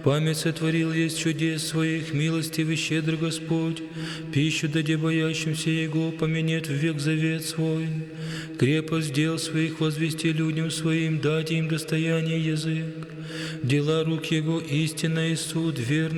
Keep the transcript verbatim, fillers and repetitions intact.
Память сотворил есть чудес своих, милостивый щедрый Господь. Пищу даде боящимся Его, поменет в век завет свой. Крепость дел своих возвести людям своим, дать им достояние язык. Дела рук Его истинно и суд верный.